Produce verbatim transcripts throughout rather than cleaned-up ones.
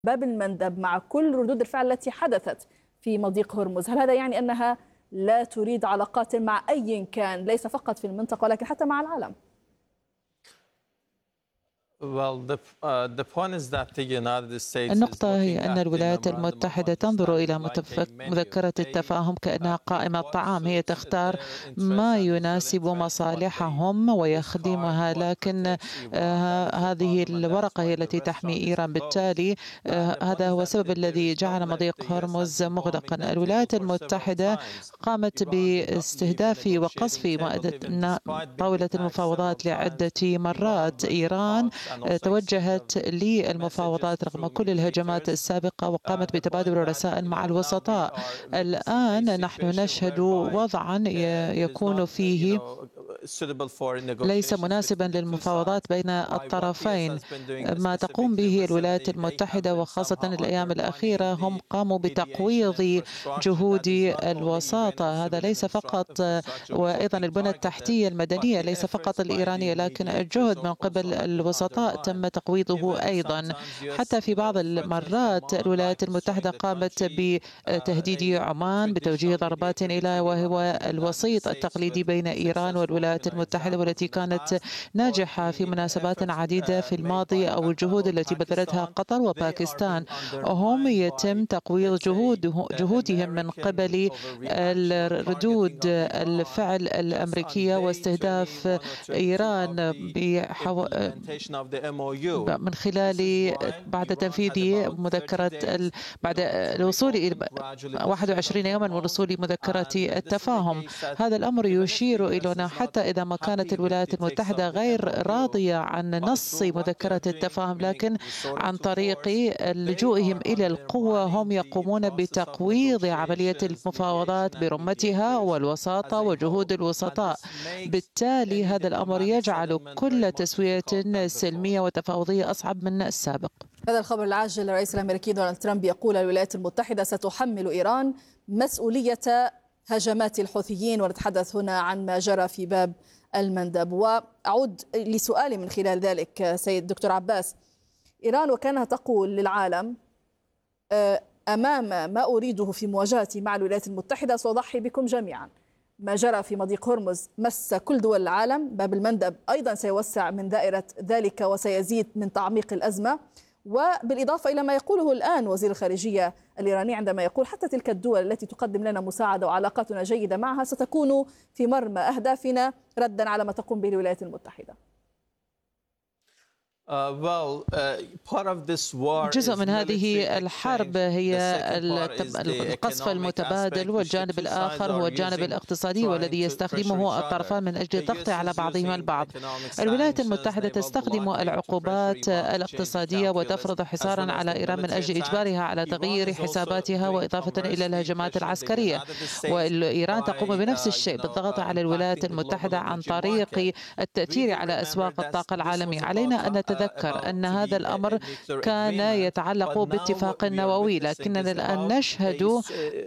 باب المندب مع كل ردود الفعل التي حدثت في مضيق هرمز، هل هذا يعني أنها لا تريد علاقات مع أي كان ليس فقط في المنطقة ولكن حتى مع العالم؟ النقطة هي أن الولايات المتحدة تنظر إلى مذكرة التفاهم كأنها قائمة طعام، هي تختار ما يناسب مصالحهم ويخدمها، لكن هذه الورقة هي التي تحمي إيران. بالتالي هذا هو السبب الذي جعل مضيق هرمز مغلقا. الولايات المتحدة قامت باستهداف وقصف طاولة المفاوضات لعدة مرات. إيران توجهت للمفاوضات رغم كل الهجمات السابقة وقامت بتبادل الرسائل مع الوسطاء. الآن نحن نشهد وضعا يكون فيه ليس مناسبا للمفاوضات بين الطرفين. ما تقوم به الولايات المتحدة وخاصة الأيام الأخيرة هم قاموا بتقويض جهود الوساطة. هذا ليس فقط، وأيضا البنى التحتية المدنية ليس فقط الإيرانية، لكن الجهد من قبل الوسطاء تم تقويضه أيضا. حتى في بعض المرات الولايات المتحدة قامت بتهديد عمان بتوجيه ضربات إلى وهو الوسيط التقليدي بين إيران والولايات المتحدة، والتي كانت ناجحة في مناسبات عديدة في الماضي، أو الجهود التي بذلتها قطر وباكستان. هم يتم تقويض جهود جهودهم من قبل الردود الفعل الأمريكية واستهداف إيران بحو... من خلال بعد تنفيذ مذكرة ال... بعد الوصول إلى واحد وعشرين يوما من وصول مذكرة التفاهم. هذا الأمر يشير إلينا حتى إذا ما كانت الولايات المتحدة غير راضية عن نص مذكرة التفاهم، لكن عن طريق لجوئهم إلى القوة هم يقومون بتقويض عملية المفاوضات برمتها والوساطة وجهود الوسطاء. بالتالي هذا الأمر يجعل كل تسوية سلمية وتفاوضية أصعب من السابق. هذا الخبر العاجل، الرئيس الأمريكي دونالد ترامب يقول الولايات المتحدة ستحمل إيران مسؤولية هجمات الحوثيين، ونتحدث هنا عن ما جرى في باب المندب. وأعود لسؤالي من خلال ذلك سيد دكتور عباس، إيران وكانها تقول للعالم أمام ما أريده في مواجهتي مع الولايات المتحدة سأضحي بكم جميعا. ما جرى في مضيق هرمز مس كل دول العالم، باب المندب أيضا سيوسع من دائرة ذلك وسيزيد من تعميق الأزمة، وبالإضافة إلى ما يقوله الآن وزير الخارجية الإيراني عندما يقول حتى تلك الدول التي تقدم لنا مساعدة وعلاقاتنا جيدة معها ستكون في مرمى أهدافنا ردا على ما تقوم به الولايات المتحدة. جزء من هذه الحرب هي القصف المتبادل، والجانب الآخر هو الجانب الاقتصادي والذي يستخدمه الطرفان من أجل الضغط على بعضهما البعض. الولايات المتحدة تستخدم العقوبات الاقتصادية وتفرض حصارا على إيران من أجل إجبارها على تغيير حساباتها وإضافة إلى الهجمات العسكرية، وإيران تقوم بنفس الشيء بالضغط على الولايات المتحدة عن طريق التأثير على أسواق الطاقة العالمية. علينا أن نتذكر أن هذا الأمر كان يتعلق باتفاق نووي، لكننا الآن نشهد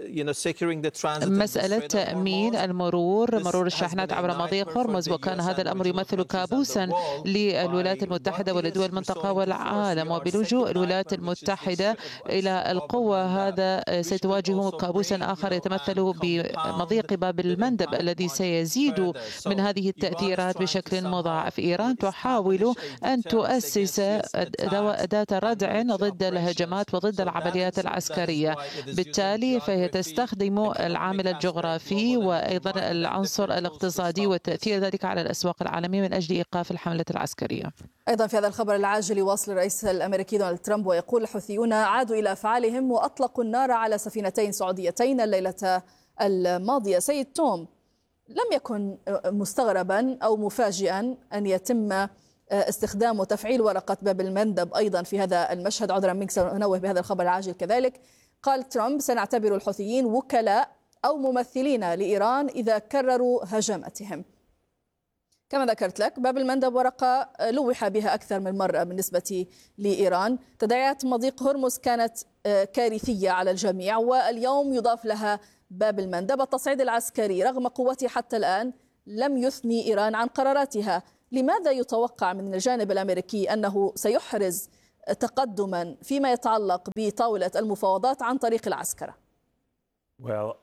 مسألة تأمين المرور مرور الشاحنات عبر مضيق هرمز، وكان هذا الأمر يمثل كابوسا للولايات المتحدة ولدول المنطقة والعالم. وبلجوء الولايات المتحدة إلى القوة هذا ستواجه كابوسا آخر يتمثل بمضيق باب المندب الذي سيزيد من هذه التأثيرات بشكل مضاعف. إيران تحاول أن تؤسس أداة ردع ضد الهجمات وضد العمليات العسكرية، بالتالي فهي تستخدم العامل الجغرافي وأيضا العنصر الاقتصادي وتأثير ذلك على الأسواق العالمية من أجل إيقاف الحملة العسكرية. أيضا في هذا الخبر العاجل يواصل الرئيس الأمريكي دونالد ترامب ويقول الحوثيون عادوا إلى أفعالهم وأطلقوا النار على سفينتين سعوديتين الليلة الماضية. سيد توم، لم يكن مستغربا أو مفاجئا أن يتم استخدام وتفعيل ورقة باب المندب أيضا في هذا المشهد. عذرا منك سننوه بهذا الخبر العاجل كذلك. قال ترامب سنعتبر الحوثيين وكلاء أو ممثلين لإيران إذا كرروا هجماتهم. كما ذكرت لك باب المندب ورقة لوح بها أكثر من مرة بالنسبة لإيران. تداعيات مضيق هرمز كانت كارثية على الجميع، واليوم يضاف لها باب المندب. التصعيد العسكري رغم قوته حتى الآن لم يثني إيران عن قراراتها. لماذا يتوقع من الجانب الأمريكي أنه سيحرز تقدما فيما يتعلق بطاولة المفاوضات عن طريق العسكرة؟ Well,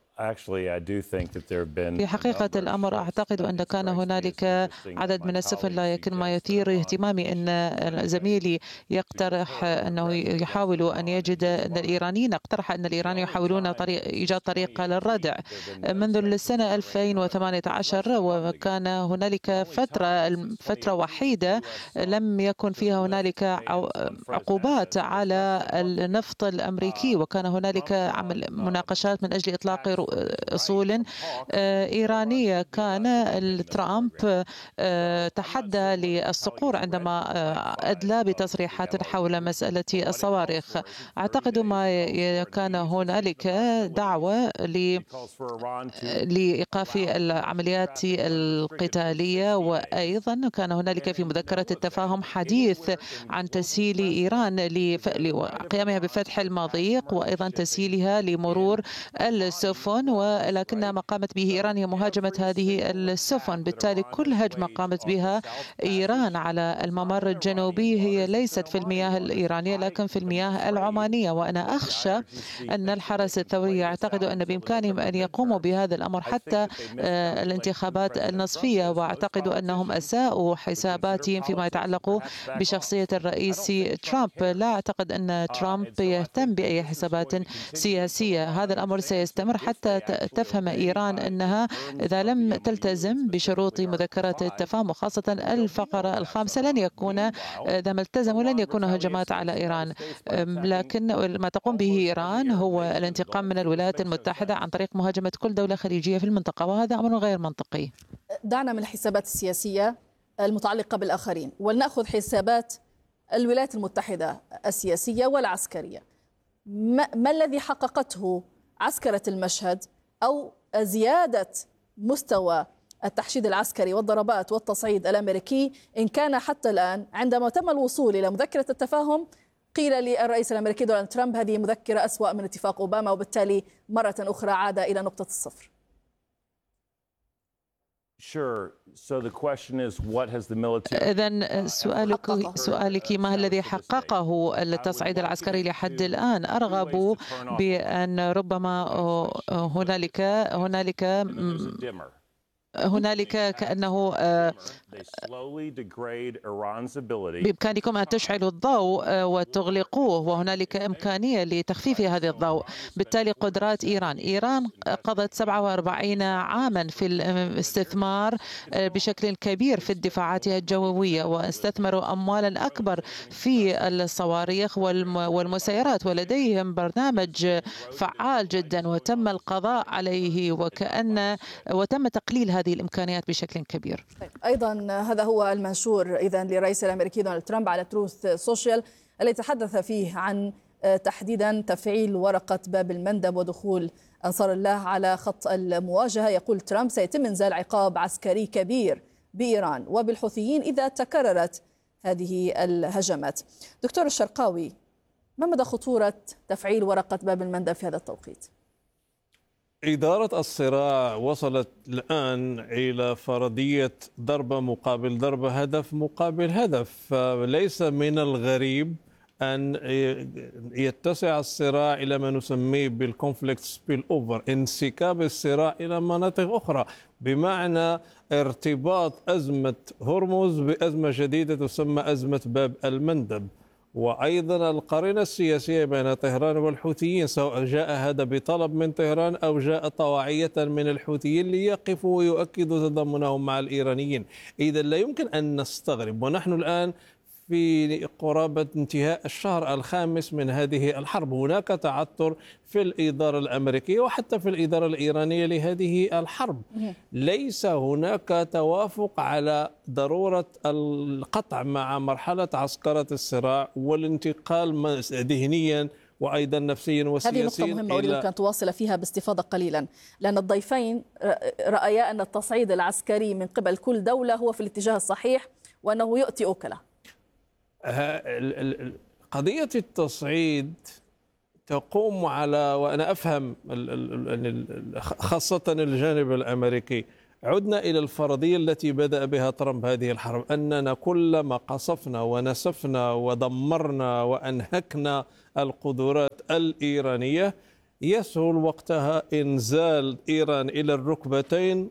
في حقيقة الأمر أعتقد أن كان هنالك عدد من السفن، لكن ما يثير اهتمامي أن زميلي يقترح أنه يحاول أن يجد أن الإيرانيين اقترح أن الإيرانيين يحاولون طريق إيجاد طريقة للردع منذ السنة ألفين وثمانية عشر، وكان هنالك فترة فترة وحيدة لم يكن فيها هنالك عقوبات على النفط الأمريكي، وكان هنالك عمل مناقشات من أجل إطلاق أصول إيرانية. كان ترامب تحدى للصقور عندما أدلى بتصريحات حول مسألة الصواريخ. أعتقد ما كان هنالك دعوة لإيقاف العمليات القتالية، وأيضا كان هنالك في مذكرة التفاهم حديث عن تسهيل إيران لقيامها بفتح المضيق وأيضا تسهيلها لمرور السفن، ولكن ما قامت به إيران هي مهاجمة هذه السفن. بالتالي كل هجمة قامت بها إيران على الممر الجنوبي هي ليست في المياه الإيرانية لكن في المياه العمانية، وأنا أخشى أن الحرس الثوري يعتقد أن بإمكانهم أن يقوموا بهذا الأمر حتى الانتخابات النصفية، وأعتقد أنهم أساءوا حساباتهم فيما يتعلق بشخصية الرئيس ترامب. لا أعتقد أن ترامب يهتم بأي حسابات سياسية. هذا الأمر سيستمر حتى تفهم إيران أنها إذا لم تلتزم بشروط مذكرة التفاهم وخاصة الفقرة الخامسة لن يكون إذا ما التزموا لن يكون هجمات على إيران. لكن ما تقوم به إيران هو الانتقام من الولايات المتحدة عن طريق مهاجمة كل دولة خليجية في المنطقة، وهذا أمر غير منطقي. دعنا من الحسابات السياسية المتعلقة بالآخرين ولنأخذ حسابات الولايات المتحدة السياسية والعسكرية. ما, ما الذي حققته عسكرة المشهد أو زيادة مستوى التحشيد العسكري والضربات والتصعيد الأمريكي إن كان حتى الآن عندما تم الوصول إلى مذكرة التفاهم قيل للرئيس الأمريكي دونالد ترامب هذه مذكرة أسوأ من اتفاق أوباما، وبالتالي مرة أخرى عاد إلى نقطة الصفر؟ إذن سؤالك سؤالك ما الذي حققه التصعيد العسكري لحد الآن؟ أرغب بأن ربما هنالك هنالك هنالك كأنه بإمكانكم أن تشعلوا الضوء وتغلقوه، وهنالك إمكانية لتخفيف هذا الضوء. بالتالي قدرات إيران إيران قضت سبعة وأربعين عاما في الاستثمار بشكل كبير في الدفاعاتها الجوية، واستثمروا أموالا أكبر في الصواريخ والمسيرات، ولديهم برنامج فعال جدا وتم القضاء عليه وكأن وتم تقليل هذه الإمكانيات بشكل كبير. أيضا هذا هو المنشور إذن للرئيس الأمريكي دونالد ترامب على تروث سوشيال الذي تحدث فيه عن تحديدا تفعيل ورقة باب المندب ودخول أنصار الله على خط المواجهة. يقول ترامب سيتم إنزال عقاب عسكري كبير بإيران وبالحوثيين إذا تكررت هذه الهجمات. دكتور الشرقاوي، ما مدى خطورة تفعيل ورقة باب المندب في هذا التوقيت؟ إدارة الصراع وصلت الآن إلى فرضية ضربة مقابل ضربة، هدف مقابل هدف، فليس من الغريب أن يتسع الصراع إلى ما نسميه بالكونفليكت سبيل أوفر، انسكاب الصراع إلى مناطق أخرى، بمعنى ارتباط أزمة هرمز بأزمة جديدة تسمى أزمة باب المندب. وأيضا القرينة السياسية بين طهران والحوثيين، سواء جاء هذا بطلب من طهران أو جاء طواعية من الحوثيين ليقفوا ويؤكدوا تضامنهم مع الإيرانيين. إذا لا يمكن أن نستغرب، ونحن الآن في قرابة انتهاء الشهر الخامس من هذه الحرب، هناك تعثر في الإدارة الأمريكية وحتى في الإدارة الإيرانية لهذه الحرب. ليس هناك توافق على ضرورة القطع مع مرحلة عسكرة الصراع والانتقال ذهنيا وأيضا نفسيا وسياسيا. هذه نقطة مهمة أريد أن تواصل فيها باستفاضة قليلا، لأن الضيفين رأيا أن التصعيد العسكري من قبل كل دولة هو في الاتجاه الصحيح وأنه يؤتي أكله. قضية التصعيد تقوم على، وأنا أفهم خاصة الجانب الأمريكي، عدنا إلى الفرضية التي بدأ بها ترامب هذه الحرب، أننا كلما قصفنا ونسفنا ودمرنا وأنهكنا القدرات الإيرانية يسهل وقتها إنزال إيران إلى الركبتين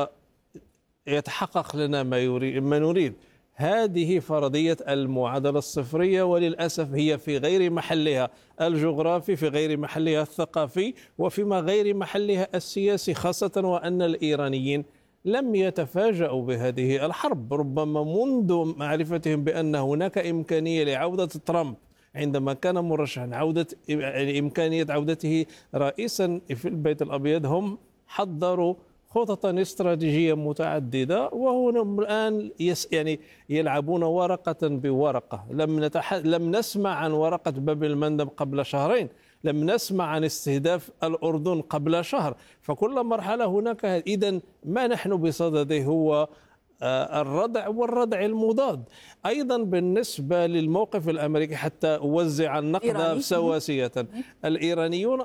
ويتحقق لنا ما يريد ما نريد. هذه فرضية المعادلة الصفرية، وللأسف هي في غير محلها الجغرافي، في غير محلها الثقافي، وفيما غير محلها السياسي، خاصة وأن الإيرانيين لم يتفاجأوا بهذه الحرب، ربما منذ معرفتهم بأن هناك إمكانية لعودة ترامب عندما كان مرشحا، عودة إمكانية عودته رئيسا في البيت الأبيض، هم حضروا خططا استراتيجية متعددة، وهم الآن يس يعني يلعبون ورقة بورقة. لم نتح... لم نسمع عن ورقة باب المندب قبل شهرين، لم نسمع عن استهداف الأردن قبل شهر، فكل مرحلة هناك. إذن ما نحن بصدده هو الردع والردع المضاد. أيضا بالنسبة للموقف الأمريكي، حتى أوزع النقد سواسية، الإيرانيون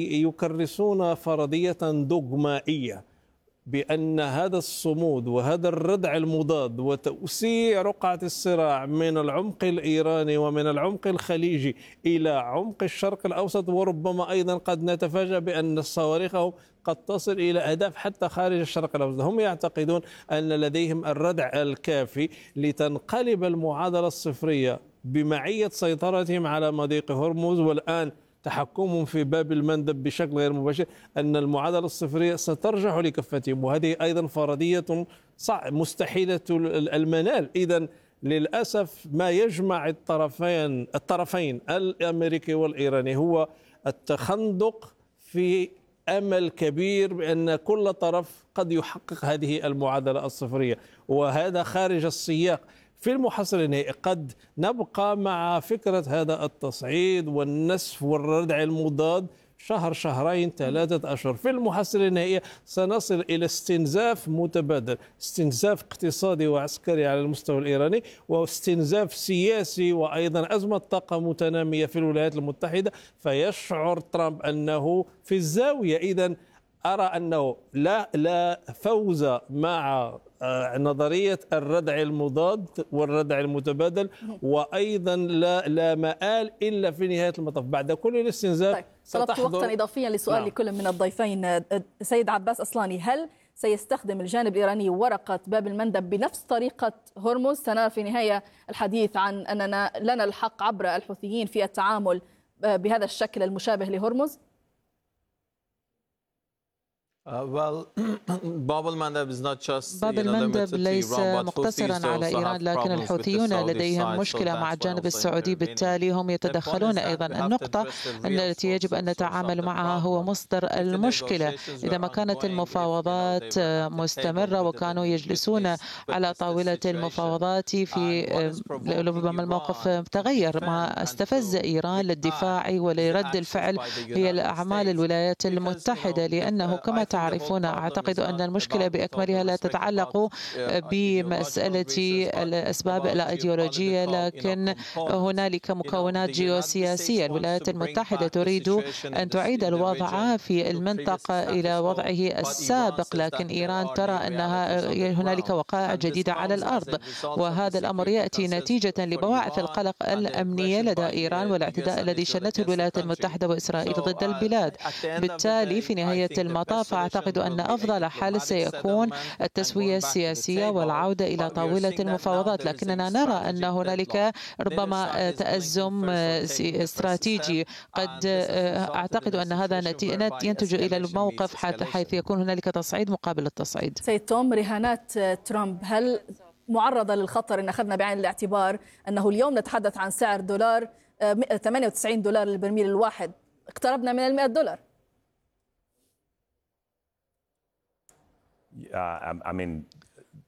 يكرسون فرضية دوغمائية بأن هذا الصمود وهذا الردع المضاد وتوسيع رقعة الصراع من العمق الإيراني ومن العمق الخليجي إلى عمق الشرق الأوسط، وربما أيضا قد نتفاجأ بأن صواريخهم قد تصل إلى أهداف حتى خارج الشرق الأوسط. هم يعتقدون أن لديهم الردع الكافي لتنقلب المعادلة الصفرية بمعية سيطرتهم على مضيق هرمز، والآن تحكمهم في باب المندب بشكل غير مباشر، أن المعادلة الصفرية سترجع لكفتهم، وهذه أيضا فرضية مستحيلة المنال. إذن للأسف ما يجمع الطرفين الطرفين الأمريكي والإيراني هو التخندق في أمل كبير بأن كل طرف قد يحقق هذه المعادلة الصفرية، وهذا خارج السياق. في المحصلة النهائية قد نبقى مع فكرة هذا التصعيد والنسف والردع المضاد شهر شهرين ثلاثة أشهر. في المحصلة النهائية سنصل إلى استنزاف متبادل، استنزاف اقتصادي وعسكري على المستوى الإيراني، واستنزاف سياسي، وأيضا أزمة طاقة متنامية في الولايات المتحدة، فيشعر ترامب أنه في الزاوية. إذن أرى أنه لا لا فوز مع نظرية الردع المضاد والردع المتبادل، وأيضا لا لا مآل إلا في نهاية المطاف بعد كل الاستنزاف. طيب، طلبت وقتا إضافيا لسؤال نعم. لكل من الضيفين. سيد عباس أصلاني، هل سيستخدم الجانب الإيراني ورقة باب المندب بنفس طريقة هرمز؟ سنرى في النهاية الحديث عن أننا لنا الحق عبر الحوثيين في التعامل بهذا الشكل المشابه لهرمز؟ باب المندب ليس مقتصرا على إيران، لكن الحوثيون لديهم مشكلة مع الجانب السعودي، بالتالي هم يتدخلون. أيضا النقطة التي يجب أن نتعامل معها هو مصدر المشكلة. إذا ما كانت المفاوضات مستمرة وكانوا يجلسون على طاولة المفاوضات، في ربما الموقف تغير. ما استفز إيران للدفاع ولرد الفعل هي الأعمال الولايات المتحدة، لأنه كما تعرفون أعتقد أن المشكلة بأكملها لا تتعلق بمسألة الأسباب الأيديولوجية، لكن هنالك مكونات جيوسياسية. الولايات المتحدة تريد أن تعيد الوضع في المنطقة إلى وضعه السابق، لكن إيران ترى أنها هنالك وقائع جديدة على الأرض، وهذا الأمر يأتي نتيجة لبواعث القلق الأمنية لدى إيران والاعتداء الذي شنته الولايات المتحدة وإسرائيل ضد البلاد. بالتالي في نهاية المطاف أعتقد أن أفضل حل سيكون التسوية السياسية والعودة إلى طاولة المفاوضات، لكننا نرى أن هنالك ربما تأزم استراتيجي. قد أعتقد أن هذا ينتج إلى الموقف حيث يكون هنالك تصعيد مقابل التصعيد. سيد توم، رهانات ترامب هل معرضة للخطر إن أخذنا بعين الاعتبار أنه اليوم نتحدث عن سعر دولار ثمانية وتسعين دولار للبرميل الواحد، اقتربنا من المئة دولار؟ Yeah, I mean,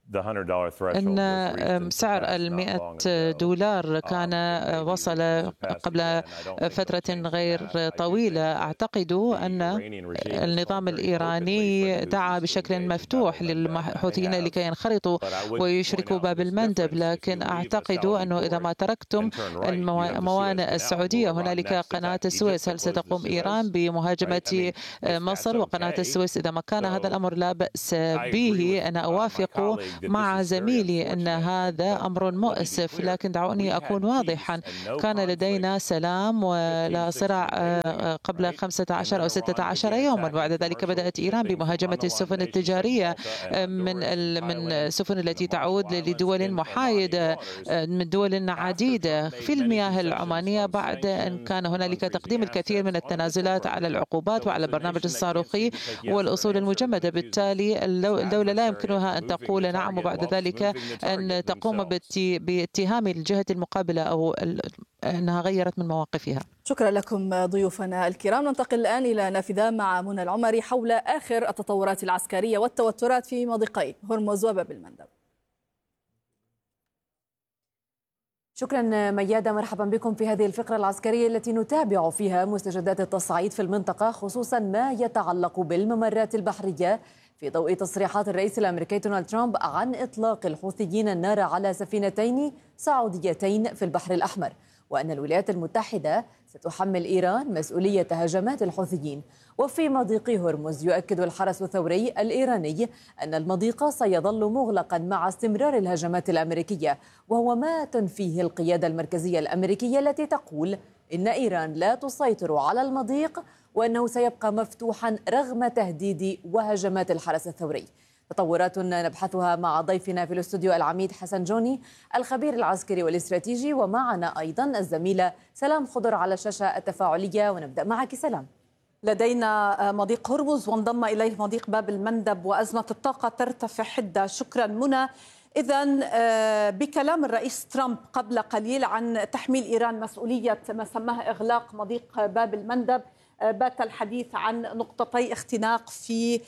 أن سعر المئة دولار كان وصل قبل فترة غير طويلة. أعتقد أن النظام الإيراني دعا بشكل مفتوح للحوثيين لكي ينخرطوا ويشركوا باب المندب، لكن أعتقد أنه إذا ما تركتم الموانئ السعودية هنالك قناة السويس، هل ستقوم إيران بمهاجمة مصر وقناة السويس؟ إذا ما كان هذا الأمر لا بأس به، أنا أوافق مع زميلي أن هذا أمر مؤسف، لكن دعوني أكون واضحا. كان لدينا سلام ولا صراع قبل خمسة عشر أو ستة عشر يوما، بعد ذلك بدأت إيران بمهاجمة السفن التجارية من من السفن التي تعود لدول محايدة من دول عديدة في المياه العمانية، بعد أن كان هنالك تقديم الكثير من التنازلات على العقوبات وعلى البرنامج الصاروخي والأصول المجمدة. بالتالي الدولة لا يمكنها أن تقول نعم وبعد ذلك أن تقوم باتهام الجهة المقابلة أو أنها غيرت من مواقفها. شكرا لكم ضيوفنا الكرام. ننتقل الآن إلى نافذة مع منى العمري حول آخر التطورات العسكرية والتوترات في مضيقي هرمز وباب المندب. شكرا ميادة، مرحبا بكم في هذه الفقرة العسكرية التي نتابع فيها مستجدات التصعيد في المنطقة، خصوصا ما يتعلق بالممرات البحرية في ضوء تصريحات الرئيس الأمريكي دونالد ترامب عن إطلاق الحوثيين النار على سفينتين سعوديتين في البحر الأحمر، وأن الولايات المتحدة ستحمل إيران مسؤولية هجمات الحوثيين. وفي مضيق هرمز يؤكد الحرس الثوري الإيراني أن المضيق سيظل مغلقا مع استمرار الهجمات الأمريكية، وهو ما تنفيه القيادة المركزية الأمريكية التي تقول إن إيران لا تسيطر على المضيق وأنه سيبقى مفتوحا رغم تهديد وهجمات الحرس الثوري. تطورات نبحثها مع ضيفنا في الاستوديو العميد حسن جوني الخبير العسكري والاستراتيجي، ومعنا أيضا الزميلة سلام خضر على الشاشة التفاعلية. ونبدأ معك سلام. لدينا مضيق هرمز وانضم إليه مضيق باب المندب وأزمة الطاقة ترتفع حدة. شكرا منى. إذن بكلام الرئيس ترامب قبل قليل عن تحميل إيران مسؤولية ما سماه إغلاق مضيق باب المندب، بات الحديث عن نقطتي اختناق في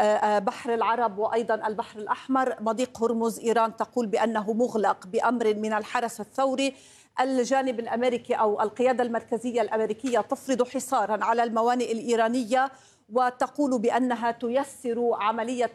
بحر العرب وأيضا البحر الأحمر. مضيق هرمز إيران تقول بأنه مغلق بأمر من الحرس الثوري. الجانب الأمريكي أو القيادة المركزية الأمريكية تفرض حصارا على الموانئ الإيرانية وتقول بأنها تيسر عملية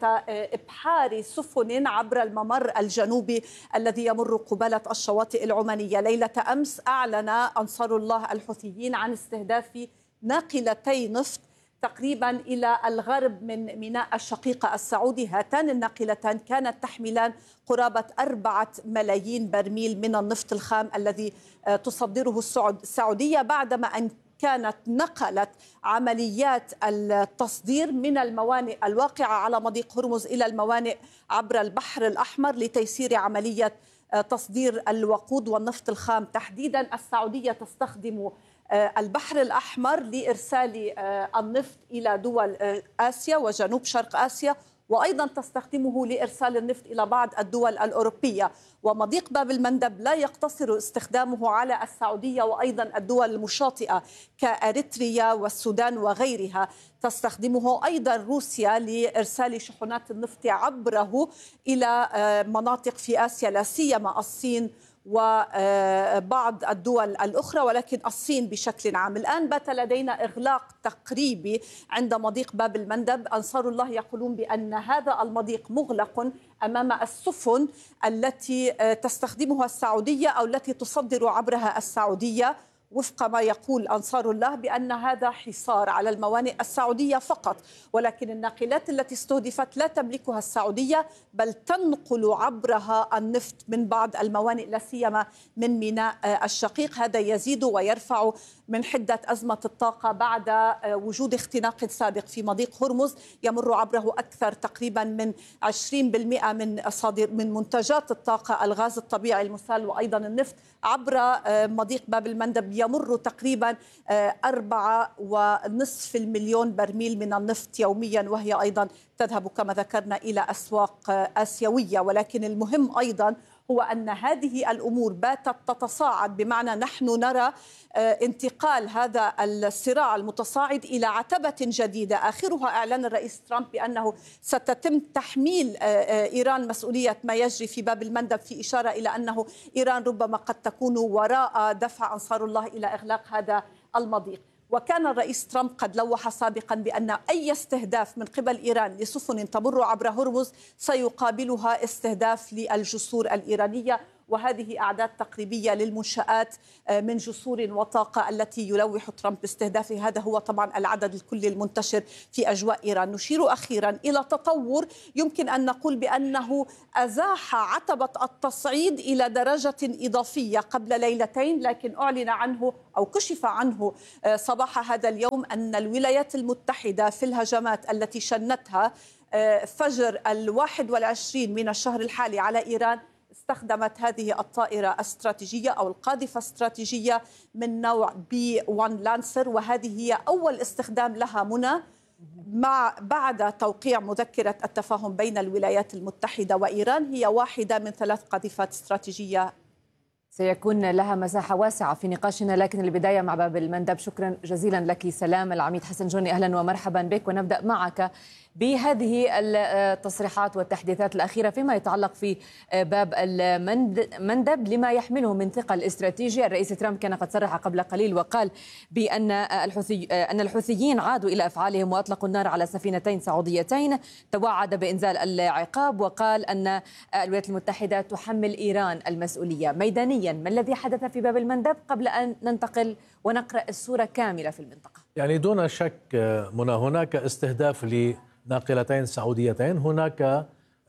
إبحار سفن عبر الممر الجنوبي الذي يمر قبالة الشواطئ العمانية. ليلة أمس أعلن أنصار الله الحوثيين عن استهداف ناقلتي نفط تقريبا إلى الغرب من ميناء الشقيقة السعودي. هاتان الناقلتان كانت تحملان قرابة أربعة ملايين برميل من النفط الخام الذي تصدره السعودية، بعدما أن كانت نقلت عمليات التصدير من الموانئ الواقعة على مضيق هرمز إلى الموانئ عبر البحر الأحمر لتيسير عملية تصدير الوقود والنفط الخام. تحديدا السعودية تستخدم البحر الأحمر لإرسال النفط إلى دول آسيا وجنوب شرق آسيا، وأيضا تستخدمه لإرسال النفط إلى بعض الدول الأوروبية. ومضيق باب المندب لا يقتصر استخدامه على السعودية وأيضا الدول المشاطئة كأريتريا والسودان وغيرها، تستخدمه أيضا روسيا لإرسال شحنات النفط عبره إلى مناطق في آسيا لا سيما الصين وبعض الدول الأخرى، ولكن الصين بشكل عام. الآن بات لدينا إغلاق تقريبي عند مضيق باب المندب. أنصار الله يقولون بأن هذا المضيق مغلق أمام السفن التي تستخدمها السعودية أو التي تصدر عبرها السعودية، وفق ما يقول أنصار الله بأن هذا حصار على الموانئ السعودية فقط، ولكن الناقلات التي استهدفت لا تملكها السعودية بل تنقل عبرها النفط من بعض الموانئ لا سيما من ميناء الشقيق. هذا يزيد ويرفع من حدة أزمة الطاقة بعد وجود اختناق سابق في مضيق هرمز يمر عبره أكثر تقريبا من عشرين بالمئة من صادر من منتجات الطاقة، الغاز الطبيعي المسال وأيضا النفط. عبر مضيق باب المندب يمر تقريبا أربعة ونصف المليون برميل من النفط يوميا، وهي أيضا تذهب كما ذكرنا إلى أسواق آسيوية. ولكن المهم أيضا هو أن هذه الأمور باتت تتصاعد، بمعنى نحن نرى انتقال هذا الصراع المتصاعد إلى عتبة جديدة آخرها إعلان الرئيس ترامب بأنه ستتم تحميل إيران مسؤولية ما يجري في باب المندب، في إشارة إلى أنه إيران ربما قد تكون وراء دفع أنصار الله إلى إغلاق هذا المضيق. وكان الرئيس ترامب قد لوح سابقا بأن أي استهداف من قبل إيران لسفن تمر عبر هرمز سيقابلها استهداف للجسور الإيرانية، وهذه أعداد تقريبية للمنشآت من جسور وطاقة التي يلوح ترامب باستهدافه. هذا هو طبعا العدد الكلي المنتشر في أجواء إيران. نشير أخيرا إلى تطور يمكن أن نقول بأنه أزاح عتبة التصعيد إلى درجة إضافية قبل ليلتين، لكن أعلن عنه أو كشف عنه صباح هذا اليوم أن الولايات المتحدة في الهجمات التي شنتها فجر الواحد والعشرين من الشهر الحالي على إيران استخدمت هذه الطائرة الاستراتيجية أو القاذفة الاستراتيجية من نوع بي واحد لانسر، وهذه هي أول استخدام لها منى مع بعد توقيع مذكرة التفاهم بين الولايات المتحدة وإيران. هي واحدة من ثلاث قاذفات استراتيجية سيكون لها مساحة واسعة في نقاشنا، لكن البداية مع باب المندب. شكرا جزيلا لك سلام. العميد حسن جوني أهلا ومرحبا بك، ونبدأ معك بهذه التصريحات والتحديثات الأخيرة فيما يتعلق في باب المندب لما يحمله من ثقل استراتيجي. الرئيس ترامب كان قد صرح قبل قليل وقال بأن الحوثي أن الحوثيين عادوا إلى أفعالهم وأطلقوا النار على سفينتين سعوديتين، توعد بإنزال العقاب، وقال أن الولايات المتحدة تحمل إيران المسؤولية. ميدانيا ما الذي حدث في باب المندب قبل أن ننتقل ونقرأ الصورة كاملة في المنطقة؟ يعني دون شك منى هناك استهداف لناقلتين سعوديتين، هناك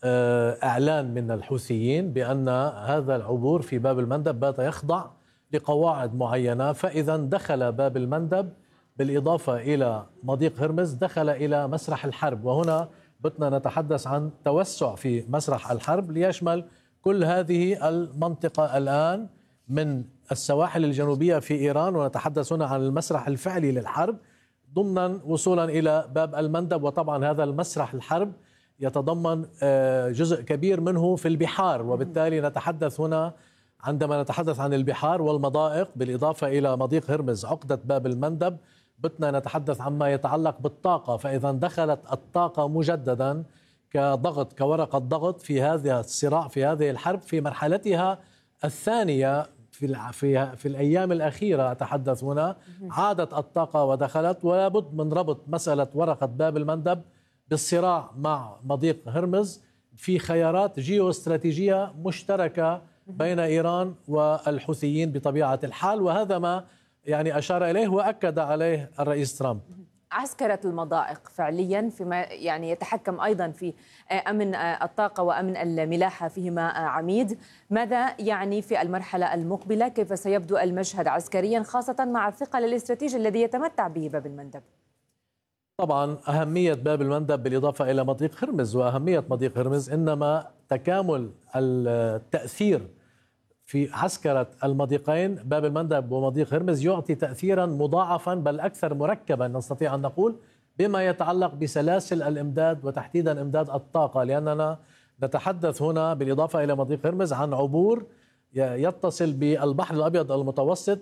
إعلان من الحوثيين بأن هذا العبور في باب المندب بات يخضع لقواعد معينة، فإذا دخل باب المندب بالإضافة إلى مضيق هرمز دخل إلى مسرح الحرب، وهنا بدنا نتحدث عن توسع في مسرح الحرب ليشمل كل هذه المنطقة الآن من السواحل الجنوبية في إيران، ونتحدث هنا عن المسرح الفعلي للحرب ضمنا وصولا إلى باب المندب. وطبعا هذا المسرح الحرب يتضمن جزء كبير منه في البحار، وبالتالي نتحدث هنا عندما نتحدث عن البحار والمضائق بالإضافة إلى مضيق هرمز عقدة باب المندب بدنا نتحدث عما يتعلق بالطاقة. فإذا دخلت الطاقة مجددا كضغط كورقة ضغط في هذا الصراع في هذه الحرب في مرحلتها الثانية في في في الأيام الأخيرة. أتحدث هنا عادت الطاقة ودخلت، ولا بد من ربط مسألة ورقة باب المندب بالصراع مع مضيق هرمز في خيارات جيوستراتيجية مشتركة بين إيران والحوثيين بطبيعة الحال، وهذا ما يعني أشار إليه وأكد عليه الرئيس ترامب. عسكرة المضائق فعليا فيما يعني يتحكم أيضا في أمن الطاقة وأمن الملاحة فيهما عميد، ماذا يعني في المرحلة المقبلة؟ كيف سيبدو المشهد عسكريا خاصة مع الثقل الاستراتيجي الذي يتمتع به باب المندب؟ طبعا أهمية باب المندب بالإضافة إلى مضيق هرمز، وأهمية مضيق هرمز إنما تكامل التأثير في عسكرة المضيقين باب المندب ومضيق هرمز يعطي تأثيرا مضاعفا بل أكثر مركبا نستطيع أن نقول بما يتعلق بسلاسل الإمداد وتحديدا إمداد الطاقة، لأننا نتحدث هنا بالإضافة إلى مضيق هرمز عن عبور يتصل بالبحر الأبيض المتوسط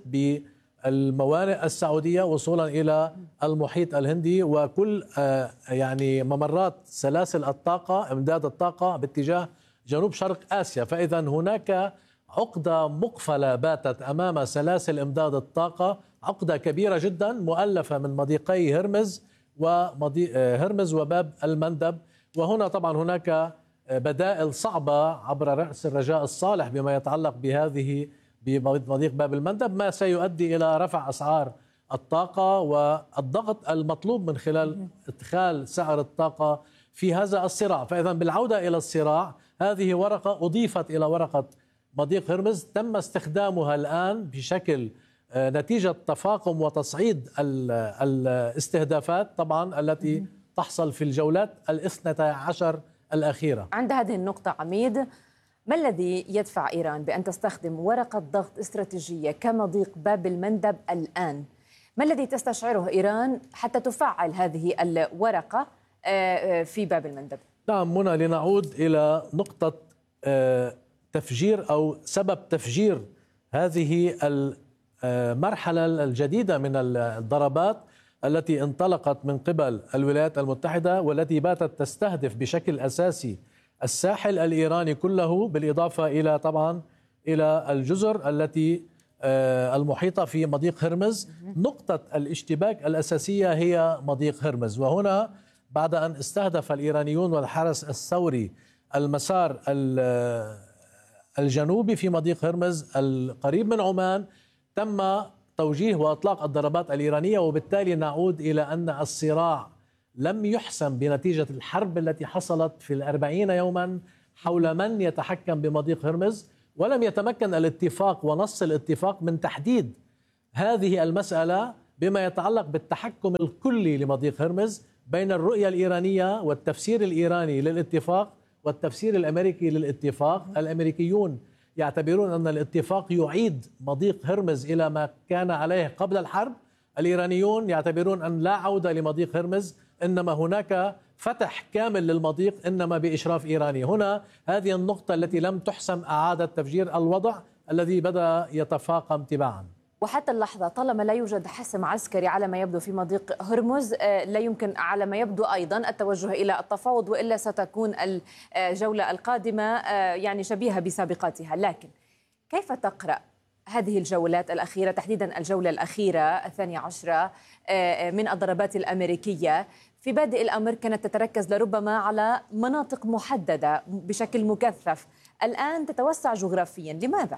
بالموانئ السعودية وصولا إلى المحيط الهندي، وكل يعني ممرات سلاسل الطاقة إمداد الطاقة باتجاه جنوب شرق آسيا. فإذا هناك عقدة مقفلة باتت أمام سلاسل إمداد الطاقة، عقدة كبيرة جدا مؤلفة من مضيقي هرمز ومضيق هرمز وباب المندب. وهنا طبعا هناك بدائل صعبة عبر رأس الرجاء الصالح بما يتعلق بهذه بمضيق باب المندب، ما سيؤدي إلى رفع أسعار الطاقة والضغط المطلوب من خلال ادخال سعر الطاقة في هذا الصراع. فإذا بالعودة إلى الصراع، هذه ورقة أضيفت إلى ورقة مضيق هرمز تم استخدامها الآن بشكل نتيجة تفاقم وتصعيد الاستهدافات طبعا التي تحصل في الجولات الاثنتي عشر الأخيرة. عند هذه النقطة عميد، ما الذي يدفع إيران بأن تستخدم ورقة ضغط استراتيجية كمضيق باب المندب الآن؟ ما الذي تستشعره إيران حتى تفعل هذه الورقة في باب المندب؟ نعم منى، لنعود إلى نقطة تفجير أو سبب تفجير هذه المرحلة الجديدة من الضربات التي انطلقت من قبل الولايات المتحدة والتي باتت تستهدف بشكل أساسي الساحل الإيراني كله، بالإضافة إلى طبعا إلى الجزر التي المحيطة في مضيق هرمز. نقطة الاشتباك الأساسية هي مضيق هرمز، وهنا بعد أن استهدف الإيرانيون والحرس الثوري المسار الجنوبي في مضيق هرمز القريب من عمان، تم توجيه وإطلاق الضربات الإيرانية، وبالتالي نعود إلى أن الصراع لم يحسم بنتيجة الحرب التي حصلت في الأربعين يوما حول من يتحكم بمضيق هرمز، ولم يتمكن الاتفاق ونص الاتفاق من تحديد هذه المسألة بما يتعلق بالتحكم الكلي لمضيق هرمز بين الرؤية الإيرانية والتفسير الإيراني للاتفاق والتفسير الأمريكي للاتفاق. الأمريكيون يعتبرون أن الاتفاق يعيد مضيق هرمز إلى ما كان عليه قبل الحرب، الإيرانيون يعتبرون أن لا عودة لمضيق هرمز، إنما هناك فتح كامل للمضيق إنما بإشراف إيراني. هنا هذه النقطة التي لم تحسم أعادت تفجير الوضع الذي بدأ يتفاقم تباعا. وحتى اللحظة طالما لا يوجد حسم عسكري على ما يبدو في مضيق هرمز، لا يمكن على ما يبدو أيضا التوجه إلى التفاوض، وإلا ستكون الجولة القادمة يعني شبيهة بسابقاتها. لكن كيف تقرأ هذه الجولات الأخيرة، تحديدا الجولة الأخيرة الثانية عشرة من الضربات الأمريكية؟ في بادئ الأمر كانت تتركز لربما على مناطق محددة بشكل مكثف، الآن تتوسع جغرافيا، لماذا؟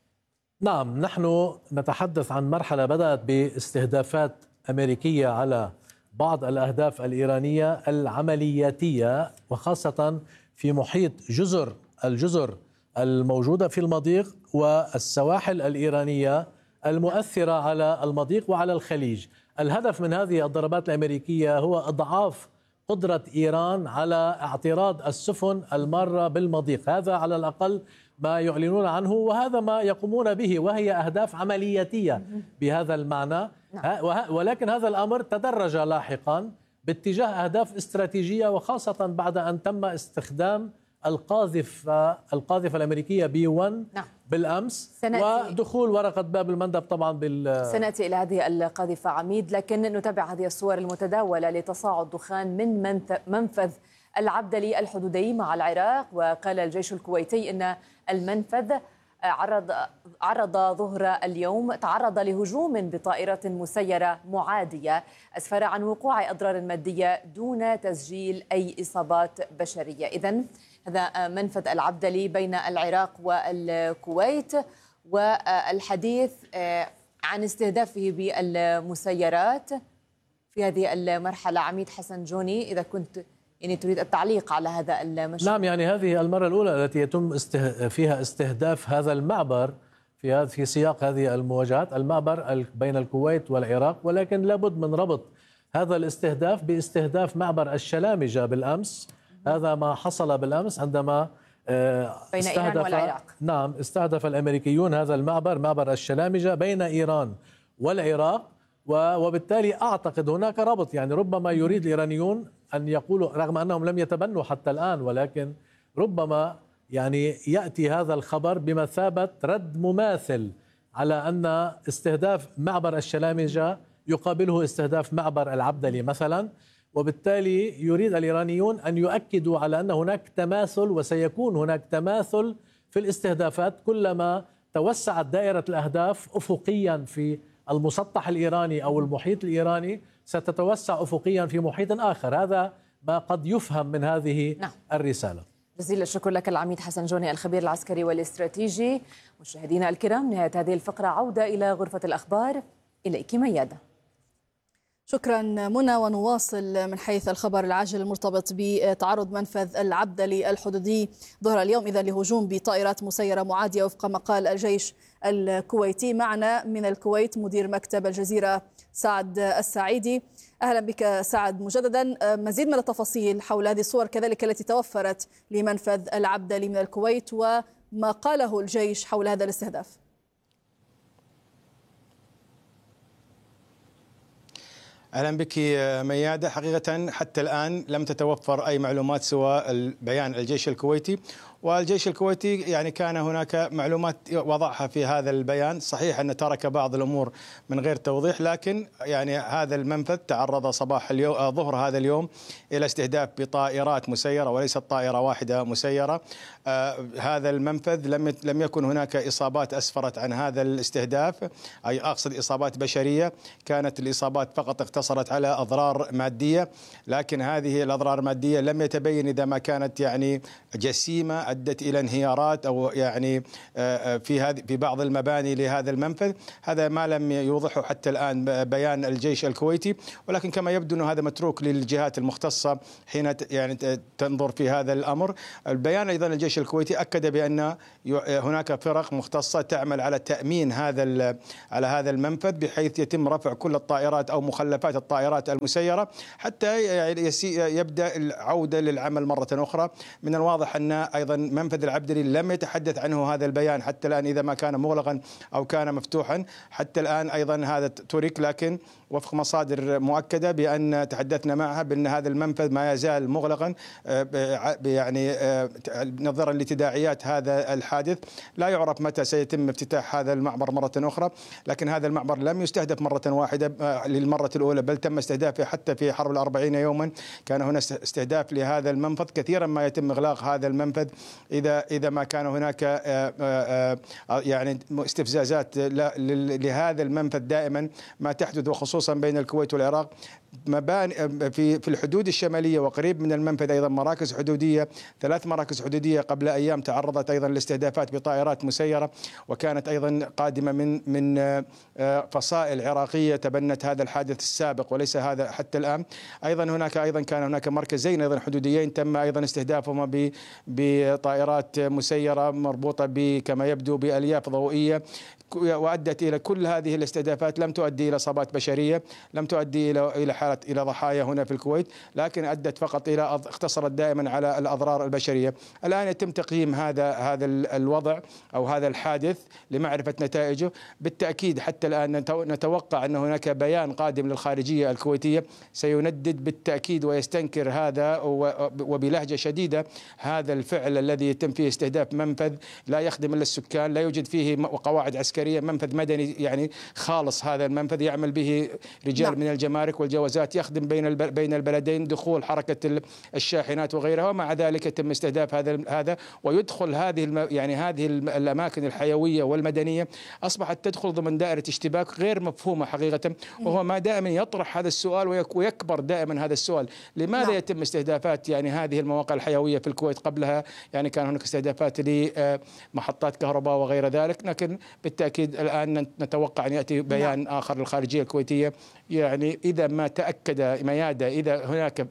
نعم، نحن نتحدث عن مرحلة بدأت باستهدافات أمريكية على بعض الأهداف الإيرانية العملياتية، وخاصة في محيط جزر الجزر الموجودة في المضيق والسواحل الإيرانية المؤثرة على المضيق وعلى الخليج. الهدف من هذه الضربات الأمريكية هو إضعاف قدرة إيران على اعتراض السفن المارة بالمضيق. هذا على الأقل ما يعلنون عنه، وهذا ما يقومون به، وهي أهداف عملياتية بهذا المعنى. ولكن هذا الأمر تدرج لاحقا باتجاه أهداف استراتيجية، وخاصة بعد أن تم استخدام القاذفة القاذفة الأمريكية بي واحد نعم. بالأمس، ودخول ورقة باب المندب طبعا بال سنأتي إلى هذه القاذفة عميد، لكن نتابع هذه الصور المتداولة لتصاعد دخان من منفذ العبدلي الحدودي مع العراق. وقال الجيش الكويتي أن المنفذ عرض عرض ظهر اليوم تعرض لهجوم بطائرة مسيرة معادية أسفر عن وقوع أضرار مادية دون تسجيل أي إصابات بشرية. إذن هذا منفذ العبدلي بين العراق والكويت، والحديث عن استهدافه بالمسيرات في هذه المرحلة. عميد حسن جوني، إذا كنت يعني تريد التعليق على هذا المشروع. نعم، يعني هذه المرة الأولى التي يتم استه... فيها استهداف هذا المعبر في في سياق هذه المواجهات، المعبر بين الكويت والعراق، ولكن لابد من ربط هذا الاستهداف باستهداف معبر الشلامجة بالأمس. هذا ما حصل بالأمس عندما بين إيران والعراق. نعم، استهدف الأمريكيون هذا المعبر، معبر الشلامجة بين إيران والعراق، وبالتالي أعتقد هناك ربط. يعني ربما يريد الإيرانيون أن يقولوا، رغم أنهم لم يتبنوا حتى الآن، ولكن ربما يعني يأتي هذا الخبر بمثابة رد مماثل على أن استهداف معبر الشلامجة يقابله استهداف معبر العبدلي مثلا، وبالتالي يريد الإيرانيون أن يؤكدوا على أن هناك تماثل، وسيكون هناك تماثل في الاستهدافات كلما توسعت دائرة الأهداف أفقيا في المسطح الإيراني أو المحيط الإيراني، ستتوسع أفقيا في محيط آخر. هذا ما قد يفهم من هذه نعم. الرسالة. جزيل الشكر لك العميد حسن جوني، الخبير العسكري والاستراتيجي. مشاهدينا الكرام، نهاية هذه الفقرة، عودة إلى غرفة الأخبار. إليك ميادة. شكرا منى، ونواصل من حيث الخبر العاجل المرتبط بتعرض منفذ العبدلي الحدودي ظهر اليوم إذا لهجوم بطائرات مسيرة معادية وفق ما قال الجيش الكويتي. معنا من الكويت مدير مكتب الجزيرة سعد السعيدي. أهلا بك سعد مجددا. مزيد من التفاصيل حول هذه الصور كذلك التي توفرت لمنفذ العبدلي من الكويت وما قاله الجيش حول هذا الاستهداف. أهلا بك ميادة. حقيقة حتى الآن لم تتوفر أي معلومات سوى بيان الجيش الكويتي، والجيش الكويتي يعني كان هناك معلومات وضعها في هذا البيان. صحيح أن ترك بعض الأمور من غير توضيح، لكن يعني هذا المنفذ تعرض صباح اليوم ظهر هذا اليوم إلى استهداف بطائرات مسيرة وليست طائرة واحدة مسيرة. آه هذا المنفذ لم لم يكن هناك إصابات أسفرت عن هذا الاستهداف، أي أقصد إصابات بشرية، كانت الإصابات فقط اقتصرت على أضرار مادية، لكن هذه الأضرار المادية لم يتبين إذا ما كانت يعني جسيمة أدت إلى انهيارات أو يعني في هذه في بعض المباني لهذا المنفذ. هذا ما لم يوضحه حتى الآن بيان الجيش الكويتي، ولكن كما يبدو أن هذا متروك للجهات المختصة حين يعني تنظر في هذا الأمر. البيان أيضا الجيش الكويتي أكد بأن هناك فرق مختصة تعمل على تأمين هذا على هذا المنفذ، بحيث يتم رفع كل الطائرات أو مخلفات الطائرات المسيرة حتى يبدأ العودة للعمل مرة أخرى. من الواضح أن أيضا منفذ العبدلي لم يتحدث عنه هذا البيان حتى الآن، إذا ما كان مغلقا أو كان مفتوحا حتى الآن أيضا هذا ترك، لكن وفق مصادر مؤكدة بأن تحدثنا معها بأن هذا المنفذ ما يزال مغلقا يعني نظرا لتداعيات هذا الحادث. لا يعرف متى سيتم افتتاح هذا المعبر مرة أخرى، لكن هذا المعبر لم يستهدف مرة واحدة للمرة الأولى، بل تم استهدافه حتى في حرب الأربعين يوما كان هنا استهداف لهذا المنفذ. كثيرا ما يتم إغلاق هذا المنفذ إذا إذا ما كان هناك يعني استفزازات لهذا المنفذ دائما ما تحدث، وخصوصا بين الكويت والعراق مباني في في الحدود الشماليه وقريب من المنفذ ايضا مراكز حدوديه، ثلاث مراكز حدوديه قبل ايام تعرضت ايضا لاستهدافات بطائرات مسيره، وكانت ايضا قادمه من من فصائل عراقيه تبنت هذا الحادث السابق وليس هذا حتى الان. ايضا هناك ايضا كان هناك مركزين ايضا حدوديين تم ايضا استهدافهما بطائرات مسيره مربوطه كما يبدو بالياف ضوئيه، وأدت إلى كل هذه الاستهدافات لم تؤدي إلى إصابات بشرية، لم تؤدي إلى إلى حالة إلى ضحايا هنا في الكويت، لكن أدت فقط إلى اقتصرت دائما على الأضرار البشرية. الآن يتم تقييم هذا هذا الوضع أو هذا الحادث لمعرفة نتائجه. بالتأكيد حتى الآن نتوقع أن هناك بيان قادم للخارجية الكويتية سيندد بالتأكيد ويستنكر هذا وبلهجة شديدة هذا الفعل الذي يتم فيه استهداف منفذ لا يخدم إلا السكان، لا يوجد فيه قواعد عسكرية، منفذ مدني يعني خالص. هذا المنفذ يعمل به رجال نعم. من الجمارك والجوازات، يخدم بين بين البلدين، دخول حركة الشاحنات وغيرها، ومع ذلك يتم استهداف هذا هذا ويدخل هذه يعني هذه الأماكن الحيوية والمدنية أصبحت تدخل ضمن دائرة اشتباك غير مفهومة حقيقة. وهو ما دائما يطرح هذا السؤال ويكبر دائما هذا السؤال، لماذا نعم. يتم استهدافات يعني هذه المواقع الحيوية في الكويت؟ قبلها يعني كان هناك استهدافات لمحطات كهرباء وغير ذلك، لكن بالتأكيد الآن نتوقع أن يأتي بيان نعم. آخر للخارجية الكويتية. يعني إذا ما تأكد ميادة، إذا هناك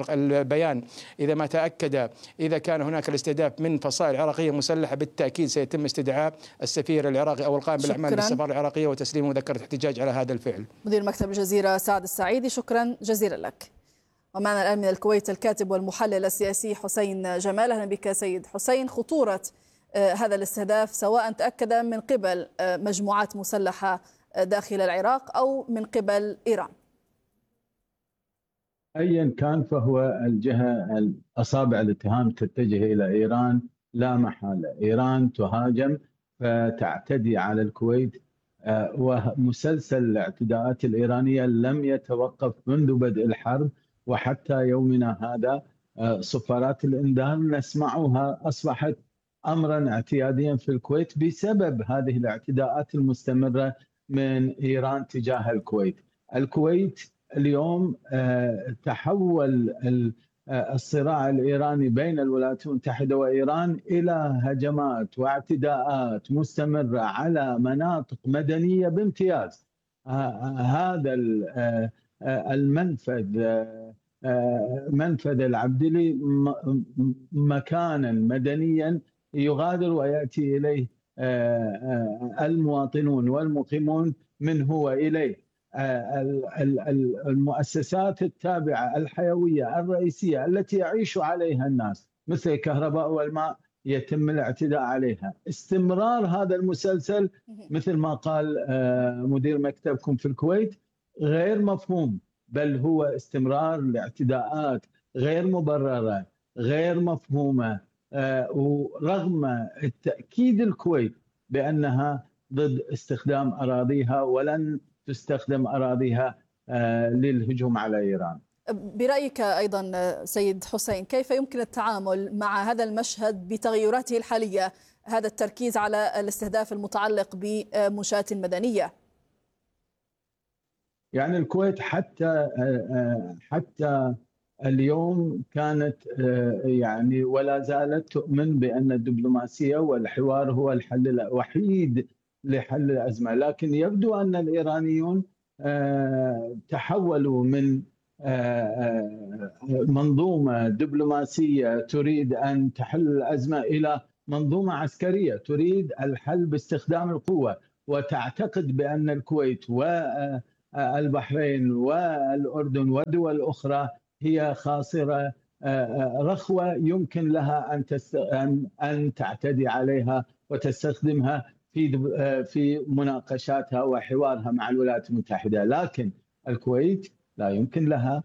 البيان إذا ما تأكد إذا كان هناك الاستهداف من فصائل عراقية مسلحة، بالتأكيد سيتم استدعاء السفير العراقي أو القائم بالأعمال بالسفارة العراقية وتسليم مذكرة احتجاج على هذا الفعل. مدير مكتب الجزيرة سعد السعيدي، شكرا جزيلا لك. ومعنا الآن من الكويت الكاتب والمحلل السياسي حسين جمال. أهلا بك سيد حسين. خطورة هذا الاستهداف سواء تأكد من قبل مجموعات مسلحة داخل العراق أو من قبل إيران؟ أيا كان فهو الجهة أصابع الاتهام تتجه إلى إيران لا محالة. إيران تهاجم فتعتدي على الكويت، ومسلسل الاعتداءات الإيرانية لم يتوقف منذ بدء الحرب وحتى يومنا هذا. صفارات الإنذار نسمعها أصبحت أمرا اعتياديا في الكويت بسبب هذه الاعتداءات المستمرة من إيران تجاه الكويت. الكويت اليوم تحول الصراع الإيراني بين الولايات المتحدة وإيران إلى هجمات واعتداءات مستمرة على مناطق مدنية بامتياز. هذا المنفذ منفذ العبدلي مكانا مدنيا يغادر ويأتي إليه المواطنون والمقيمون منه وإليه. المؤسسات التابعة الحيوية الرئيسية التي يعيش عليها الناس مثل الكهرباء والماء يتم الاعتداء عليها. استمرار هذا المسلسل مثل ما قال مدير مكتبكم في الكويت غير مفهوم، بل هو استمرار لاعتداءات غير مبررة غير مفهومة ورغم التأكيد الكويت بأنها ضد استخدام أراضيها ولن تستخدم أراضيها للهجوم على إيران. برأيك أيضا سيد حسين، كيف يمكن التعامل مع هذا المشهد بتغيراته الحالية، هذا التركيز على الاستهداف المتعلق بمنشآت مدنية؟ يعني الكويت حتى حتى اليوم كانت يعني ولا زالت تؤمن بأن الدبلوماسية والحوار هو الحل الوحيد لحل الأزمة، لكن يبدو أن الإيرانيون تحولوا من منظومة دبلوماسية تريد أن تحل الأزمة إلى منظومة عسكرية تريد الحل باستخدام القوة، وتعتقد بأن الكويت والبحرين والأردن ودول أخرى هي خاصرة رخوة يمكن لها أن أن تعتدي عليها وتستخدمها في في مناقشاتها وحوارها مع الولايات المتحدة. لكن الكويت لا يمكن لها،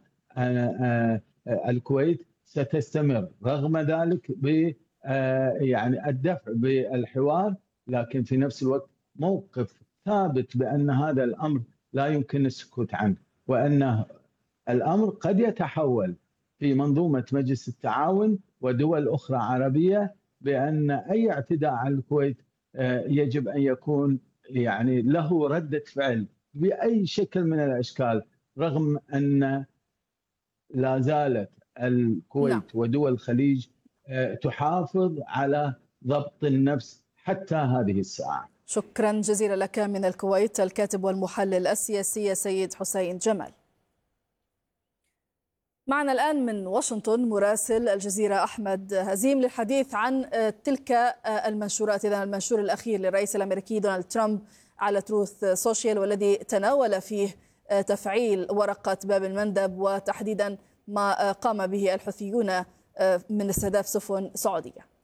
الكويت ستستمر رغم ذلك ب يعني الدفع بالحوار، لكن في نفس الوقت موقف ثابت بأن هذا الأمر لا يمكن السكوت عنه، وأن الأمر قد يتحول في منظومة مجلس التعاون ودول أخرى عربية، بأن أي اعتداء على الكويت يجب أن يكون يعني له ردة فعل بأي شكل من الأشكال، رغم أن لا زالت الكويت لا. ودول الخليج تحافظ على ضبط النفس حتى هذه الساعة. شكرا جزيلا لك من الكويت الكاتب والمحلل السياسي سيد حسين جمال. معنا الآن من واشنطن مراسل الجزيرة أحمد هزيم للحديث عن تلك المنشورات، إذن المنشور الأخير للرئيس الأمريكي دونالد ترامب على تروث سوشيال، والذي تناول فيه تفعيل ورقة باب المندب وتحديدا ما قام به الحوثيون من استهداف سفن سعودية.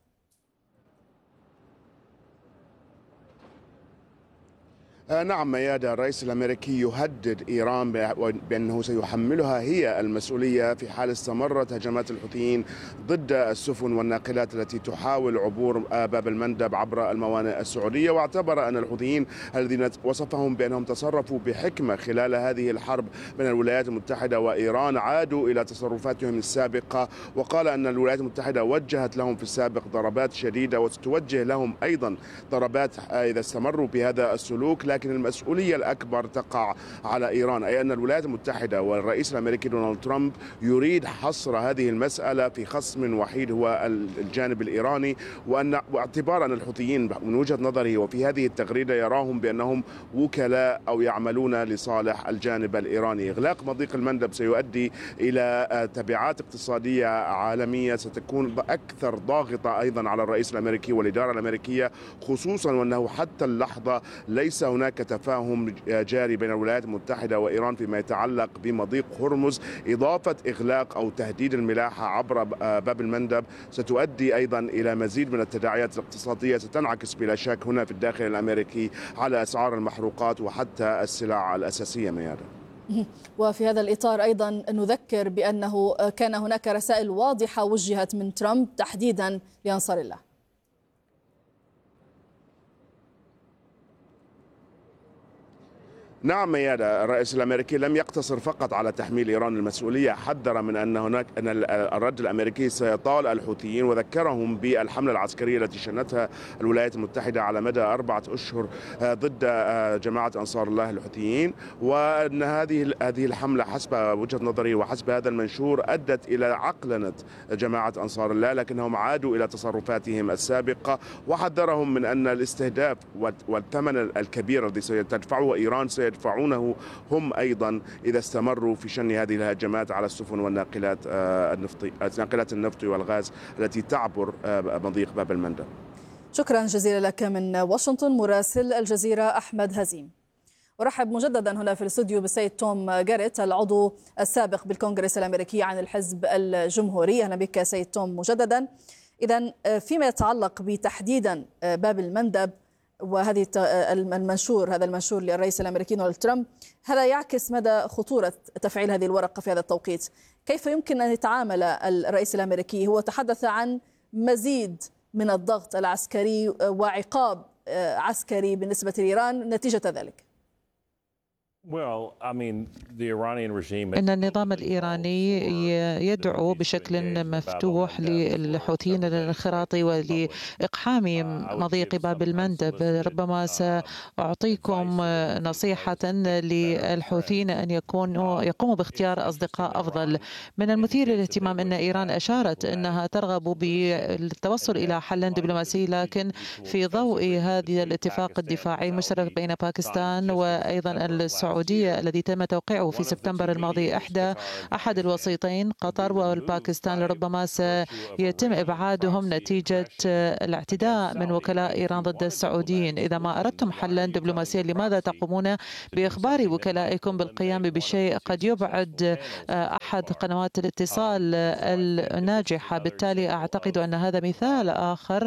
نعم ميادة، الرئيس الأمريكي يهدد إيران بأنه سيحملها هي المسؤولية في حال استمرت هجمات الحوثيين ضد السفن والناقلات التي تحاول عبور باب المندب عبر الموانئ السعودية، واعتبر أن الحوثيين الذين وصفهم بأنهم تصرفوا بحكمة خلال هذه الحرب بين الولايات المتحدة وإيران عادوا إلى تصرفاتهم السابقة، وقال أن الولايات المتحدة وجهت لهم في السابق ضربات شديدة وستوجه لهم أيضا ضربات إذا استمروا بهذا السلوك، لكن المسؤولية الأكبر تقع على إيران، أي أن الولايات المتحدة والرئيس الأمريكي دونالد ترامب يريد حصر هذه المسألة في خصم وحيد هو الجانب الإيراني، وأن واعتبار أن الحوثيين من وجهة نظره وفي هذه التغريدة يراهم بأنهم وكلاء أو يعملون لصالح الجانب الإيراني. إغلاق مضيق المندب سيؤدي إلى تبعات اقتصادية عالمية ستكون أكثر ضاغطة أيضا على الرئيس الأمريكي والإدارة الأمريكية، خصوصا وأنه حتى اللحظة ليس هناك تفاهم جاري بين الولايات المتحدة وإيران فيما يتعلق بمضيق هرمز. إضافة إغلاق أو تهديد الملاحة عبر باب المندب ستؤدي أيضا إلى مزيد من التداعيات الاقتصادية ستنعكس بلا شك هنا في الداخل الأمريكي على أسعار المحروقات وحتى السلع الأساسية ميادة. وفي هذا الإطار أيضا نذكر بأنه كان هناك رسائل واضحة وجهت من ترامب تحديدا لأنصار الله. نعم ميادة، الرئيس الأمريكي لم يقتصر فقط على تحميل إيران المسؤولية، حذر من أن هناك أن الرد الأمريكي سيطال الحوثيين، وذكرهم بالحملة العسكرية التي شنتها الولايات المتحدة على مدى أربعة أشهر ضد جماعة أنصار الله الحوثيين، وأن هذه هذه الحملة حسب وجهة نظري وحسب هذا المنشور أدت إلى عقلنة جماعة أنصار الله، لكنهم عادوا إلى تصرفاتهم السابقة، وحذرهم من أن الاستهداف والثمن الكبير الذي سيدفعه إيران سيدفعونه هم أيضا إذا استمروا في شن هذه الهجمات على السفن والناقلات النفطي ناقلات النفط والغاز التي تعبر مضيق باب المندب. شكرا جزيلا لك من واشنطن مراسل الجزيرة أحمد هزيم. أرحب مجددا هنا في الاستوديو بالسيد توم جاريت العضو السابق بالكونغرس الأمريكي عن الحزب الجمهوري. أهلا بك سيد توم مجددا. إذن فيما يتعلق بتحديدا باب المندب وهذه المنشور هذا المنشور للرئيس الأمريكي دونالد ترامب، هذا يعكس مدى خطورة تفعيل هذه الورقة في هذا التوقيت. كيف يمكن أن يتعامل الرئيس الأمريكي؟ هو تحدث عن مزيد من الضغط العسكري وعقاب عسكري بالنسبة لإيران نتيجة ذلك؟ إن النظام الإيراني يدعو بشكل مفتوح للحوثيين للانخراط ولإقحام مضيق باب المندب. ربما سأعطيكم نصيحة للحوثيين أن يكونوا يقوموا باختيار أصدقاء أفضل. من المثير للاهتمام أن إيران أشارت أنها ترغب بالتوصل إلى حل دبلوماسي، لكن في ضوء هذا الاتفاق الدفاعي المشترك بين باكستان وأيضا السعودية الذي تم توقيعه في سبتمبر الماضي، إحدى أحد الوسيطين قطر والباكستان لربما سيتم إبعادهم نتيجة الاعتداء من وكلاء إيران ضد السعوديين. إذا ما أردتم حلا دبلوماسيا، لماذا تقومون بإخبار وكلائكم بالقيام بشيء قد يبعد أحد قنوات الاتصال الناجحة؟ بالتالي أعتقد أن هذا مثال آخر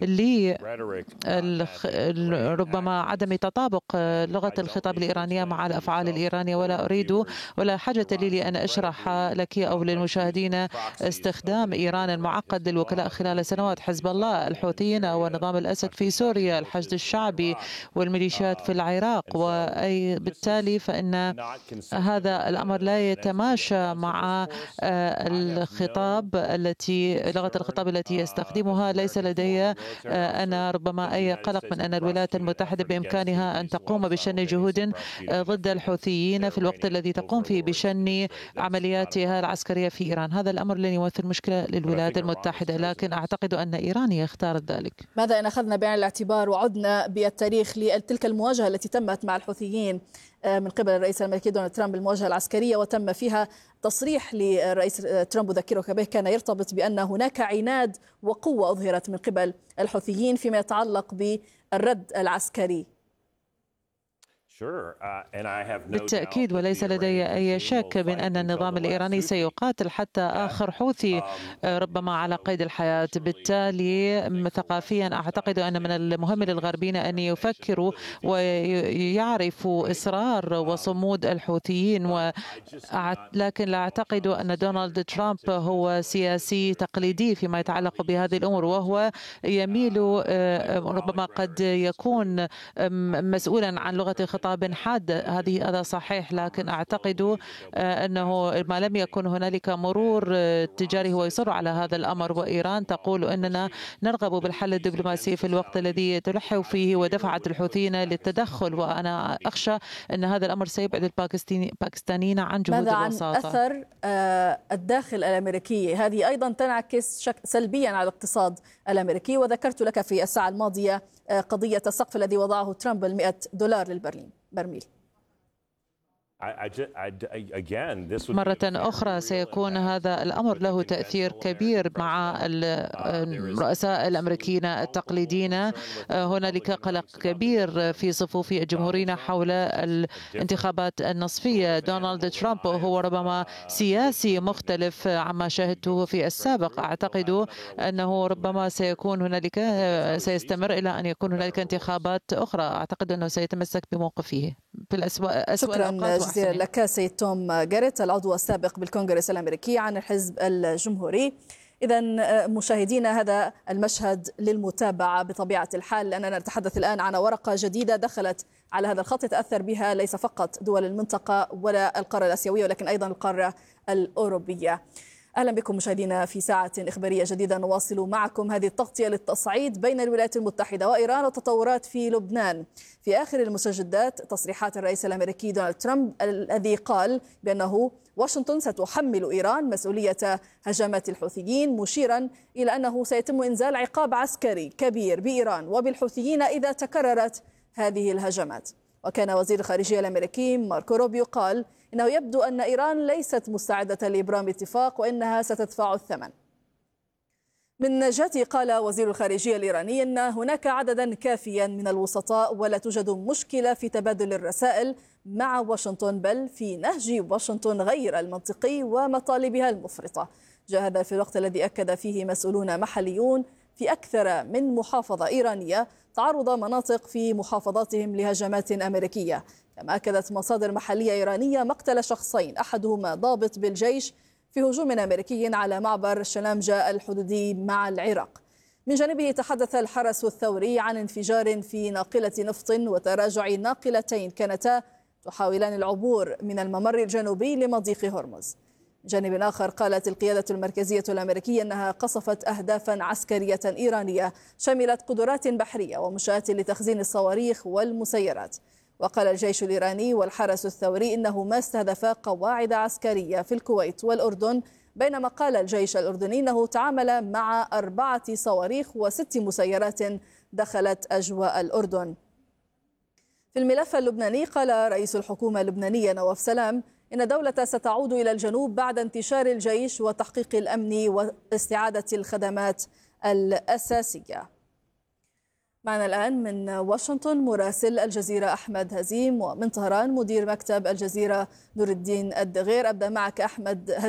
لربما عدم تطابق لغة الخطاب الإيرانية مع الأفعال الإيرانية. ولا أريد ولا حاجة لي لأن أشرح لك أو للمشاهدين استخدام إيران المعقد للوكلاء خلال سنوات. حزب الله، الحوثيين ونظام الأسد في سوريا، الحشد الشعبي والميليشيات في العراق، وبالتالي فإن هذا الأمر لا يتماشى مع الخطاب التي لغة الخطاب التي يستخدمها. ليس لدي أنا ربما أي قلق من أن الولايات المتحدة بإمكانها أن تقوم بشن جهود ضد الحوثيين في الوقت الذي تقوم فيه بشن عملياتها العسكرية في إيران. هذا الأمر لن يمثل مشكلة للولايات المتحدة، لكن أعتقد أن إيران هي اختارت ذلك. ماذا إن أخذنا بعين الاعتبار وعدنا بالتاريخ لتلك المواجهة التي تمت مع الحوثيين من قبل الرئيس الأمريكي دونالد ترامب، المواجهة العسكرية، وتم فيها تصريح للرئيس ترامب أذكرك به كان يرتبط بأن هناك عناد وقوة أظهرت من قبل الحوثيين فيما يتعلق بالرد العسكري؟ بالتأكيد، وليس لدي أي شك من أن النظام الإيراني سيقاتل حتى آخر حوثي ربما على قيد الحياة. بالتالي ثقافيا أعتقد أن من المهم للغربيين أن يفكروا ويعرفوا إصرار وصمود الحوثيين، و... لكن لا أعتقد أن دونالد ترامب هو سياسي تقليدي فيما يتعلق بهذه الأمور، وهو يميل ربما قد يكون مسؤولا عن لغة خطاب حاد. هذه هذا صحيح، لكن أعتقد أنه ما لم يكن هنالك مرور تجاري هو يصر على هذا الأمر، وإيران تقول أننا نرغب بالحل الدبلوماسي في الوقت الذي تلح فيه ودفعت الحوثيين للتدخل. وأنا أخشى أن هذا الأمر سيبعد الباكستانيين عن جهود الوساطة. ماذا عن أثر الداخل الأمريكي؟ هذه أيضا تنعكس سلبيا على الاقتصاد الأمريكي، وذكرت لك في الساعة الماضية قضية السقف الذي وضعه ترامب المئة دولار للبرميل. مرة أخرى سيكون هذا الأمر له تأثير كبير مع الرؤساء الأمريكيين التقليديين. هنالك قلق كبير في صفوف الجمهوريين حول الانتخابات النصفية. دونالد ترامب هو ربما سياسي مختلف عما شاهدته في السابق. أعتقد أنه ربما سيكون هنالك سيستمر إلى أن يكون هنالك انتخابات أخرى. أعتقد أنه سيتمسك بموقفه في الأسوأ. شكرا جزيلا لك سيد توم جاريت، العضو السابق بالكونغرس الأمريكي عن الحزب الجمهوري. إذا مشاهدينا، هذا المشهد للمتابعة بطبيعة الحال، لأننا نتحدث الآن عن ورقة جديدة دخلت على هذا الخط يتأثر بها ليس فقط دول المنطقة ولا القارة الآسيوية، ولكن أيضا القارة الأوروبية. أهلا بكم مشاهدينا في ساعة إخبارية جديدة، نواصل معكم هذه التغطية للتصعيد بين الولايات المتحدة وإيران والتطورات في لبنان. في آخر المستجدات تصريحات الرئيس الأمريكي دونالد ترامب الذي قال بأنه واشنطن ستحمل إيران مسؤولية هجمات الحوثيين، مشيرا إلى أنه سيتم إنزال عقاب عسكري كبير بإيران وبالحوثيين إذا تكررت هذه الهجمات. وكان وزير الخارجية الأمريكي ماركو روبيو قال إنه يبدو أن إيران ليست مستعدة لإبرام اتفاق وإنها ستدفع الثمن. من جهته قال وزير الخارجية الإيراني أن هناك عددا كافيا من الوسطاء ولا توجد مشكلة في تبادل الرسائل مع واشنطن، بل في نهج واشنطن غير المنطقي ومطالبها المفرطة. جاء هذا في الوقت الذي أكد فيه مسؤولون محليون في أكثر من محافظة إيرانية تعرض مناطق في محافظاتهم لهجمات أمريكية. كما أكدت مصادر محلية إيرانية مقتل شخصين، أحدهما ضابط بالجيش في هجوم أمريكي على معبر شلامجة الحدودي مع العراق. من جانبه تحدث الحرس الثوري عن انفجار في ناقلة نفط وتراجع ناقلتين كانتا تحاولان العبور من الممر الجنوبي لمضيق هرمز. من جانب آخر قالت القيادة المركزية الأمريكية أنها قصفت أهدافا عسكرية إيرانية شملت قدرات بحرية ومنشآت لتخزين الصواريخ والمسيرات. وقال الجيش الإيراني والحرس الثوري إنه ما استهدف قواعد عسكرية في الكويت والأردن، بينما قال الجيش الأردني أنه تعامل مع أربعة صواريخ وست مسيرات دخلت أجواء الأردن. في الملف اللبناني قال رئيس الحكومة اللبنانية نواف سلام إن الدولة ستعود إلى الجنوب بعد انتشار الجيش وتحقيق الأمن واستعادة الخدمات الأساسية. معنا الآن من واشنطن مراسل الجزيرة أحمد هزيم، ومن طهران مدير مكتب الجزيرة نور الدين الدغير. أبدأ معك أحمد هزيم.